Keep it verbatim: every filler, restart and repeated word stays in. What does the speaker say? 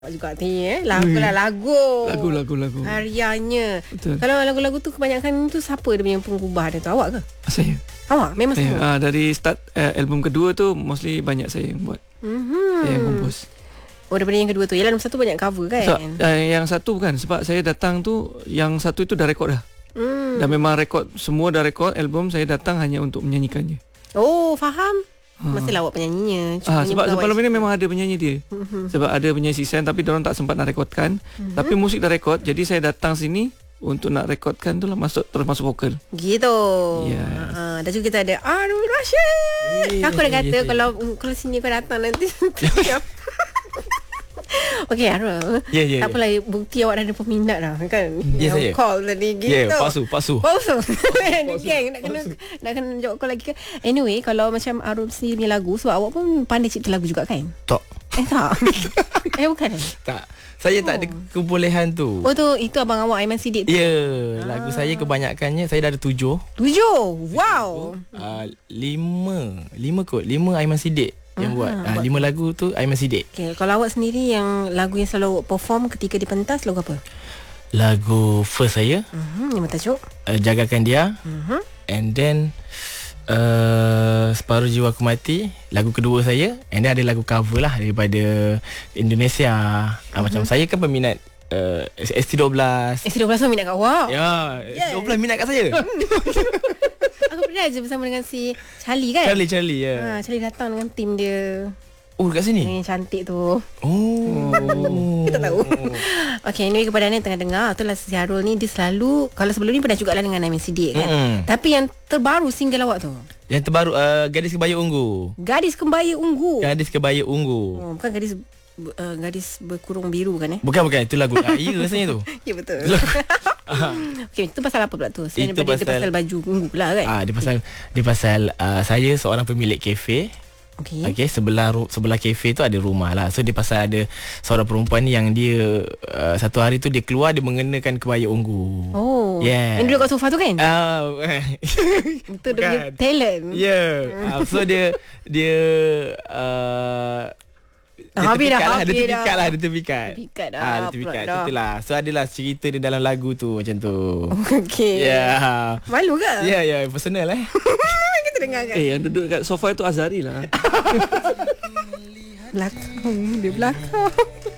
juga ni eh lagu lah lagu lagu lagu lagu hariannya. Betul. Kalau lagu-lagu tu kebanyakan tu siapa dia punya pengubah dia tu, awak ke? Saya. Awak memang saya, semua. ah, dari start uh, album kedua tu mostly banyak saya yang buat. Mm-hmm. Saya yang kompos. Oh, daripada yang kedua tu. Yalah, nombor satu banyak cover kan? So, uh, yang satu bukan, sebab saya datang tu yang satu itu dah rekod dah. Mm. Dah memang rekod, semua dah rekod album, saya datang hanya untuk menyanyikannya. Oh, faham. Ha. Mestilah awak penyanyinya. Ah, sebab sebelum ini memang ada penyanyi dia. Mm-hmm. Sebab ada penyanyi Sisen tapi diorang tak sempat nak rekodkan. Mm-hmm. Tapi musik dah rekod, jadi saya datang sini untuk nak rekodkan tu lah, masuk terus masuk vokal. Gitu. Yes. Ha, dan juga kita ada Arul Rashid. Yeah, Aku dah kata yeah, yeah. kalau kalau sini kau datang nanti. Okey, Arul. Yeah, yeah, tak apalah, bukti awak dah ada peminat dah kan. Yeah, Yang saya. call tadi gitu. Ya, yeah, pasu, pasu. Pasu. Geng nak kena nak kena jawab kau lagi kan. Anyway, kalau macam Arul sendiri punya lagu, sebab awak pun pandai cipta lagu juga kan? Tak. Eh tak. eh bukan. Tak. Saya oh. tak ada kebolehan tu. Oh tu, itu abang awak Aiman Siddiq tu. Ya, yeah, lagu saya kebanyakannya saya dah ada tujuh. Tujuh. Wow. Uh, lima, lima kot, lima Aiman Siddiq yang buat. Uh, lima lagu tu Aiman Siddiq. Okay, kalau awak sendiri yang lagu yang selalu awak perform ketika di pentas, lagu apa? Lagu first saya, Mhm, lima tajuk. uh, Jagakan Dia. Mhm. And then uh, Separuh Jiwa Ku Mati, lagu kedua saya. And then ada lagu cover lah daripada Indonesia. Uh, uh-huh. Macam saya kan peminat uh, S T dua belas. S T dua belas pun minat kat awak. Ya, Yes. S T dua belas minat kat saya. Aku pernah je bersama dengan si Charlie kan? Charlie, Charlie, ya. Ha, Charlie datang dengan tim dia. Oh, kat sini? Yang cantik tu. Oh. Kita tahu. Okay, anyway, kepada anda yang tengah dengar, itulah si Arul ni, dia selalu, kalau sebelum ni pernah juga lah dengan Aiman Siddiq kan. Mm-hmm. Tapi yang terbaru single awak tu, Yang terbaru uh, Gadis Kebaya Ungu. Gadis Kembaya Ungu. Gadis Kebaya Ungu. Oh, bukan gadis uh, gadis berkurung biru kan eh? Bukan, bukan. Itu lagu raya rasanya tu. Ya, betul. Okay, itu pasal apa pula tu? Selain Itu daripada dia pasal- pasal baju ungu pula kan? Ah, dia pasal dia pasal uh, saya seorang pemilik kafe. Okay. Okey, sebelah ru- sebelah kafe tu ada rumah lah. So dia pasal ada seorang perempuan ni yang dia uh, satu hari tu dia keluar, dia mengenakan kebaya ungu. Oh. Yeah. Yang duduk kat sofa tu kan? Ah, Itu dia punya bukan. talent. Ya. Yeah. Uh, so dia dia uh, dia Habis dah, terpikat lah, dia habis terpikat dah. lah, dia terpikat. Terpikat dah, Ah, dia pula terpikat. dah. Itulah. So adalah cerita dia dalam lagu tu macam tu. Okay. Ya. Yeah. Malu ke? Ya, yeah, ya, yeah, personal eh. Kita dengarkan. Eh, yang duduk kat sofa itu Azari lah. Belakang. Dia belakang.